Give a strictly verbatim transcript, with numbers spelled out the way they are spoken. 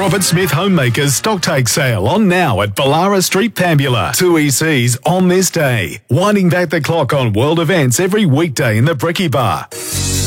Robert Smith Homemakers Stocktake Sale on now at Ballara Street, Pambula. Two E Cs on this day. Winding back the clock on world events every weekday in the Bricky Bar.